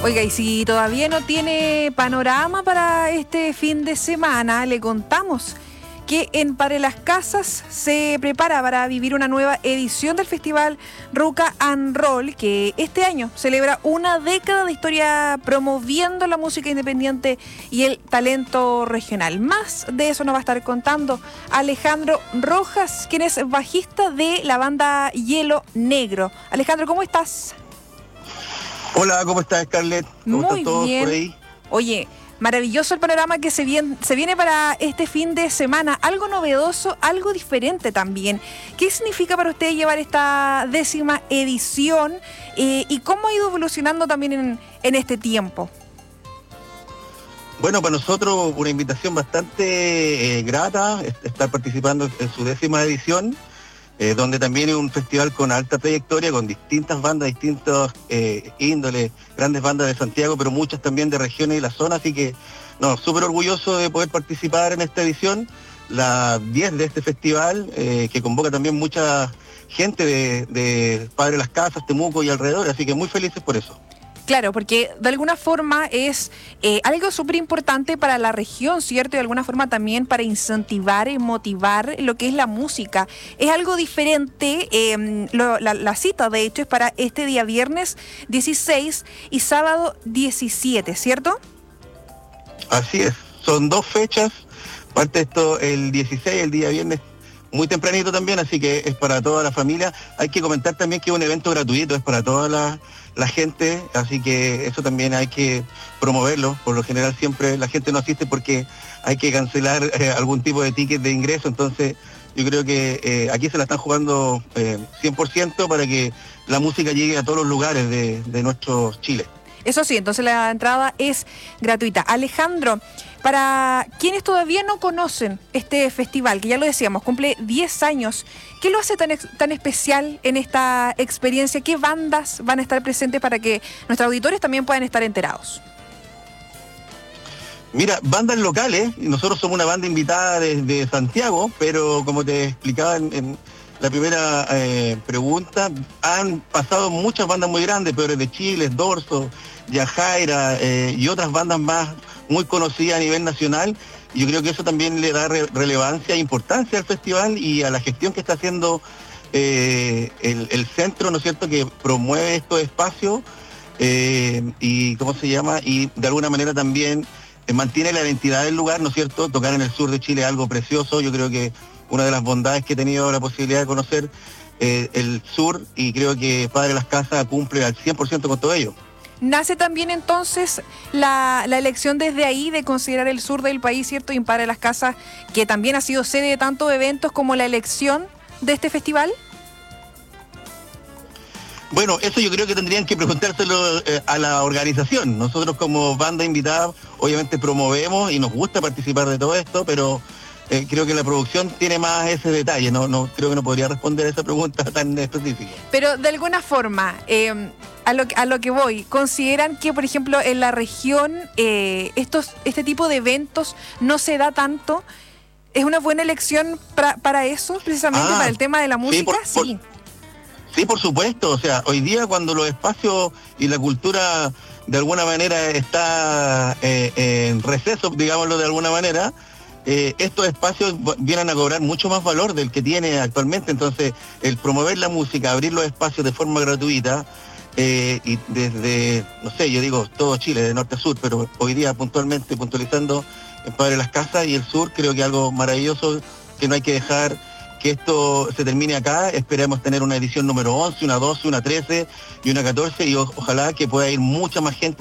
Oiga, y si todavía no tiene panorama para este fin de semana, le contamos que en Padre Las Casas se prepara para vivir una nueva edición del Festival Rock and Roll, que este año celebra una década de historia promoviendo la música independiente y el talento regional. Más de eso nos va a estar contando Alejandro Rojas, quien es bajista de la banda Hielo Negro. Alejandro, ¿cómo estás? Hola, ¿cómo estás, Scarlett? ¿Cómo Muy están todos bien. por ahí? Oye, maravilloso el panorama que se viene para este fin de semana. Algo novedoso, algo diferente también. ¿Qué significa para usted llevar esta 10ª edición y cómo ha ido evolucionando también en este tiempo? Bueno, para nosotros una invitación bastante grata estar participando en su 10ª edición, donde también es un festival con alta trayectoria, con distintas bandas, distintos índoles, grandes bandas de Santiago, pero muchas también de regiones y la zona, así que súper orgulloso de poder participar en esta edición, la 10 de este festival, que convoca también mucha gente de Padre Las Casas, Temuco y alrededor, así que muy felices por eso. Claro, porque de alguna forma es algo súper importante para la región, ¿cierto? Y de alguna forma también para incentivar y motivar lo que es la música. Es algo diferente, la cita de hecho es para este día viernes 16 y sábado 17, ¿cierto? Así es, son 2 fechas, parte de esto el 16, el día viernes, muy tempranito también, así que es para toda la familia. Hay que comentar también que es un evento gratuito, es para toda la gente, así que eso también hay que promoverlo. Por lo general siempre la gente no asiste porque hay que cancelar algún tipo de ticket de ingreso, entonces yo creo que aquí se la están jugando 100% para que la música llegue a todos los lugares de nuestro Chile. Eso sí, entonces la entrada es gratuita. Alejandro, para quienes todavía no conocen este festival, que ya lo decíamos, cumple 10 años, ¿qué lo hace tan especial en esta experiencia? ¿Qué bandas van a estar presentes para que nuestros auditores también puedan estar enterados? Mira, bandas locales, nosotros somos una banda invitada desde Santiago, pero como te explicaba en la primera pregunta, han pasado muchas bandas muy grandes, Peores de Chile, Dorso, Yajaira y otras bandas más muy conocidas a nivel nacional. Yo creo que eso también le da relevancia e importancia al festival y a la gestión que está haciendo el centro, ¿no es cierto?, que promueve estos espacios y ¿cómo se llama? Y de alguna manera también mantiene la identidad del lugar, ¿no es cierto? Tocar en el sur de Chile es algo precioso. Yo creo que una de las bondades que he tenido la posibilidad de conocer el sur, y creo que Padre Las Casas cumple al 100% con todo ello. Nace también entonces la elección desde ahí de considerar el sur del país, ¿cierto? Y en Padre Las Casas, que también ha sido sede de tantos eventos, como la elección de este festival. Bueno, eso yo creo que tendrían que preguntárselo a la organización. Nosotros como banda invitada obviamente promovemos y nos gusta participar de todo esto, pero creo que la producción tiene más ese detalle. No creo que no podría responder a esa pregunta tan específica. Pero de alguna forma, a lo que voy, ¿consideran que, por ejemplo, en la región este tipo de eventos no se da tanto? ¿Es una buena elección para eso, precisamente para el tema de la música? Sí, por supuesto. O sea, hoy día cuando los espacios y la cultura de alguna manera está en receso, digámoslo de alguna manera, estos espacios vienen a cobrar mucho más valor del que tiene actualmente. Entonces, el promover la música, abrir los espacios de forma gratuita, y desde, no sé, yo digo todo Chile, de norte a sur, pero hoy día puntualizando en Padre Las Casas y el sur, creo que algo maravilloso, que no hay que dejar que esto se termine acá. Esperamos tener una edición número 11, una 12, una 13 y una 14, y ojalá que pueda ir mucha más gente